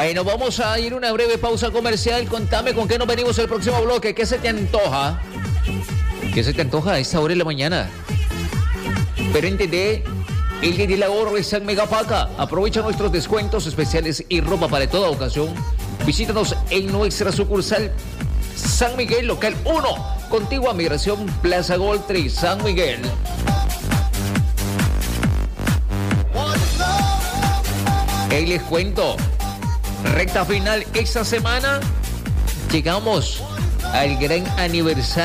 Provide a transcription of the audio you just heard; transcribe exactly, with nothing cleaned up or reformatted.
Bueno, vamos a ir a una breve pausa comercial. Contame con qué nos venimos el próximo bloque. ¿Qué se te antoja? ¿Qué se te antoja a esta hora de la mañana? Pero entendé, el día de la ahorro es en Megapaca. Aprovecha nuestros descuentos especiales y ropa para toda ocasión. Visítanos en nuestra sucursal San Miguel, local uno, contigua a Migración Plaza Goltri, San Miguel. Y les cuento, recta final esta semana, llegamos al gran aniversario.